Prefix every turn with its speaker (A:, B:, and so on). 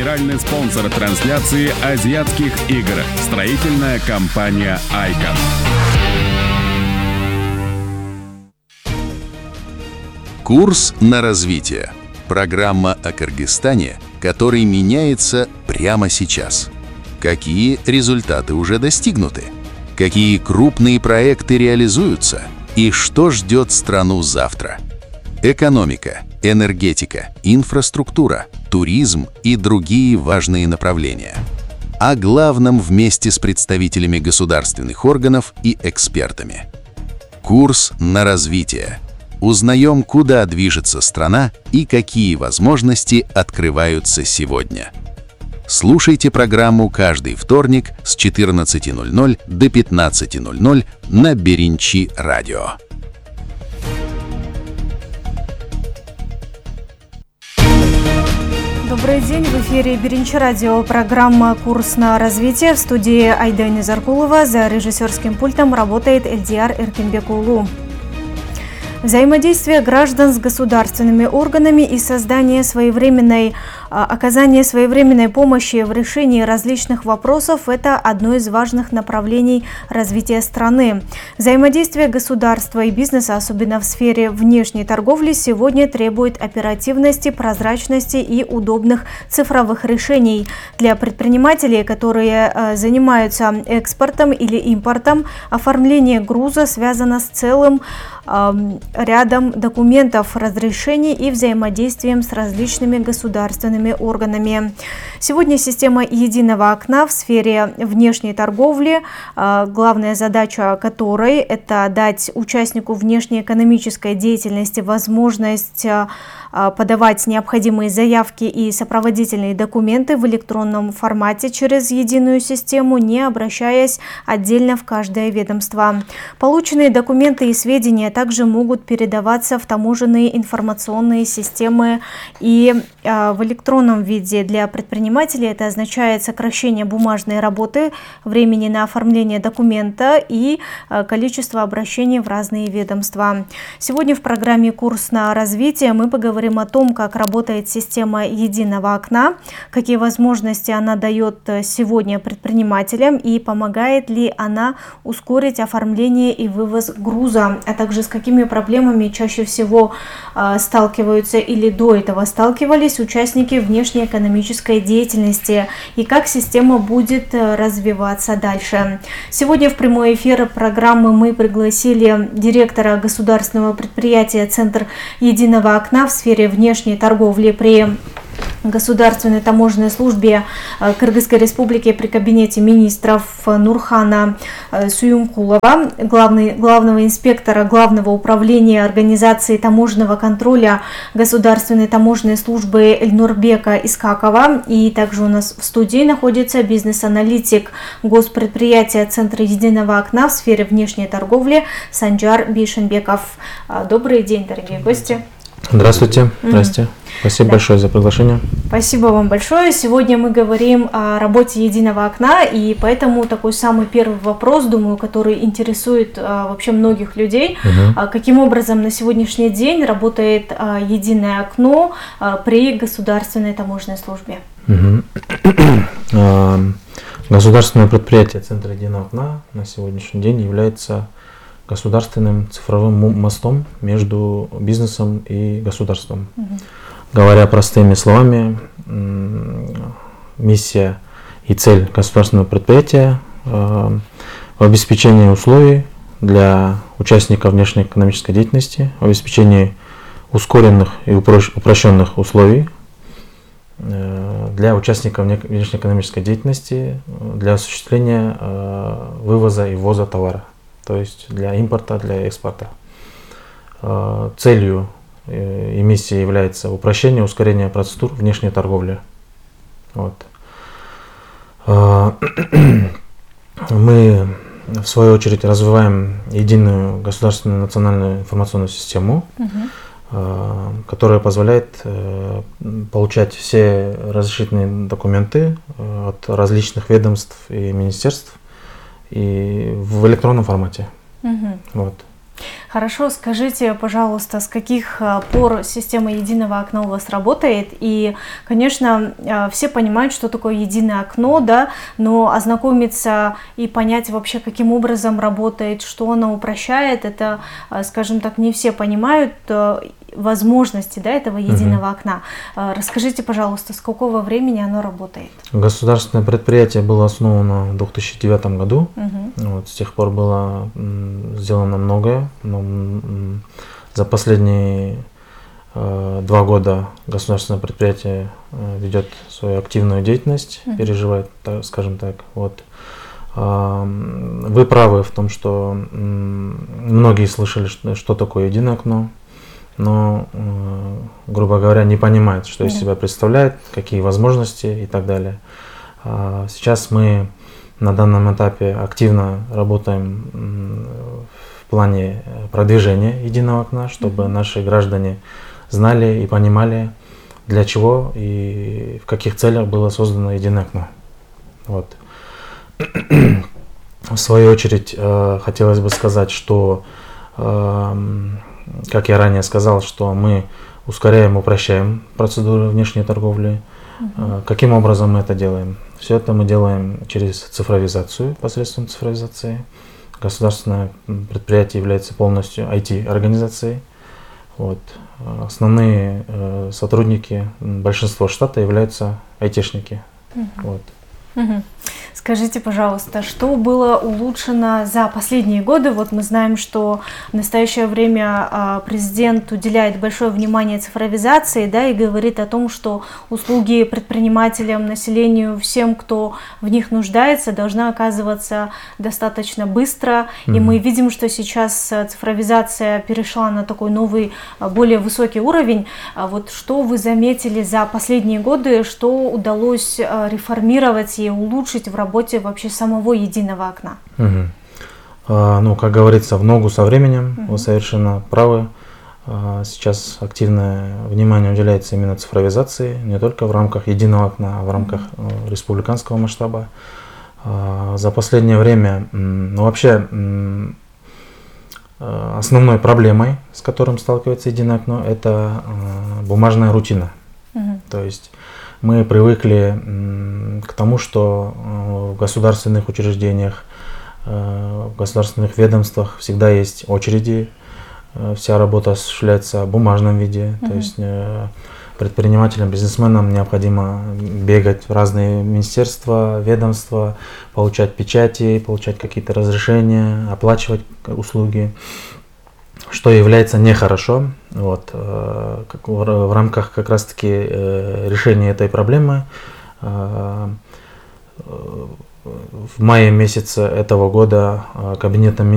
A: Генеральный спонсор трансляции азиатских игр. Строительная компания «Айкон».
B: Курс на развитие. Программа о Кыргызстане, который меняется прямо сейчас. Какие результаты уже достигнуты? Какие крупные проекты реализуются? И что ждет страну завтра? Экономика, энергетика, инфраструктура, туризм и другие важные направления. О главном вместе с представителями государственных органов и экспертами. Курс на развитие. Узнаем, куда движется страна и какие возможности открываются сегодня. Слушайте программу каждый вторник с 14:00 до 15:00 на Беринчи радио.
C: Добрый день, в эфире Беринчи радио, программа «Курс на развитие». В студии Айдана Заркулова, за режиссерским пультом работает Эльдияр Эркинбекулу. Взаимодействие граждан с государственными органами и оказание своевременной помощи в решении различных вопросов – это одно из важных направлений развития страны. Взаимодействие государства и бизнеса, особенно в сфере внешней торговли, сегодня требует оперативности, прозрачности и удобных цифровых решений. Для предпринимателей, которые занимаются экспортом или импортом, оформление груза связано с целым рядом документов, разрешений и взаимодействием с различными государственными органами. Сегодня система единого окна в сфере внешней торговли, главная задача которой – это дать участнику внешнеэкономической деятельности возможность подавать необходимые заявки и сопроводительные документы в электронном формате через единую систему, не обращаясь отдельно в каждое ведомство. Полученные документы и сведения также могут передаваться в таможенные информационные системы и в электронном виде. Для предпринимателей это означает сокращение бумажной работы, времени на оформление документа и количество обращений в разные ведомства. Сегодня в программе «Курс на развитие» мы поговорим о том, как работает система единого окна, какие возможности она дает сегодня предпринимателям и помогает ли она ускорить оформление и вывоз груза, а также с какими проблемами чаще всего сталкиваются или до этого сталкивались участники внешнеэкономической деятельности и как система будет развиваться дальше. Сегодня в прямой эфир программы мы пригласили директора государственного предприятия «Центр единого окна» в сфере внешней торговли при Государственной таможенной службе Кыргызской республики при кабинете министров Нурхана Суюмкулова, главного инспектора Главного управления организации таможенного контроля Государственной таможенной службы Эльнурбека Искакова. И также у нас в студии находится бизнес-аналитик госпредприятия Центра единого окна в сфере внешней торговли Санжар Бейшенбеков. Добрый день, дорогие гости.
D: Здравствуйте. Здравствуйте. Спасибо большое за приглашение.
C: Спасибо вам большое. Сегодня мы говорим о работе единого окна, и поэтому такой самый первый вопрос, думаю, который интересует вообще многих людей. Каким образом на сегодняшний день работает единое окно при Государственной таможенной службе?
D: Государственное предприятие Центра единого окна на сегодняшний день является государственным цифровым мостом между бизнесом и государством. Говоря простыми словами, миссия и цель государственного предприятия в обеспечении условий для участников внешнеэкономической деятельности, в обеспечении ускоренных и упрощенных условий для участников внешнеэкономической деятельности для осуществления вывоза и ввоза товара, то есть для импорта, для экспорта. Целью и миссией является упрощение, ускорение процедур внешней торговли. Мы, в свою очередь, развиваем единую государственную национальную информационную систему, которая позволяет получать все разрешительные документы от различных ведомств и министерств и в электронном формате.
C: Хорошо, скажите, пожалуйста, с каких пор система единого окна у вас работает? И, конечно, все понимают, что такое единое окно, да, но ознакомиться и понять вообще, каким образом работает, что оно упрощает, это, скажем так, не все понимают возможности, да, этого единого окна. Расскажите, пожалуйста, с какого времени оно работает?
D: Государственное предприятие было основано в 2009 году. Вот, с тех пор было сделано многое. Но за последние 2 года государственное предприятие ведет свою активную деятельность, переживает, скажем так. Вот. Вы правы в том, что многие слышали, что такое единое окно, но, грубо говоря, не понимают, что из себя представляет, какие возможности и так далее. Сейчас мы на данном этапе активно работаем в плане продвижения единого окна, чтобы наши граждане знали и понимали, для чего и в каких целях было создано единое окно. Вот. В свою очередь, хотелось бы сказать, что как я ранее сказал, что мы ускоряем, упрощаем процедуры внешней торговли. Каким образом мы это делаем? Все это мы делаем через цифровизацию, посредством цифровизации. Государственное предприятие является полностью IT-организацией. Вот. Основные сотрудники, большинство штата являются айтишники. Вот.
C: Скажите, пожалуйста, что было улучшено за последние годы? Вот мы знаем, что в настоящее время президент уделяет большое внимание цифровизации, да, и говорит о том, что услуги предпринимателям, населению, всем, кто в них нуждается, должна оказываться достаточно быстро. И мы видим, что сейчас цифровизация перешла на такой новый, более высокий уровень. Вот что вы заметили за последние годы, что удалось реформировать и улучшить в работе вообще самого единого окна?
D: Ну, как говорится, в ногу со временем, вы совершенно правы. Сейчас активное внимание уделяется именно цифровизации, не только в рамках единого окна, а в рамках республиканского масштаба. За последнее время, ну, вообще, основной проблемой, с которым сталкивается единое окно, это бумажная рутина. То есть мы привыкли к тому, что в государственных учреждениях, в государственных ведомствах всегда есть очереди, вся работа осуществляется в бумажном виде. То есть предпринимателям, бизнесменам необходимо бегать в разные министерства, ведомства, получать печати, получать какие-то разрешения, оплачивать услуги, что является нехорошо. Вот. В рамках как раз-таки решения этой проблемы в мае месяце этого года Кабинетом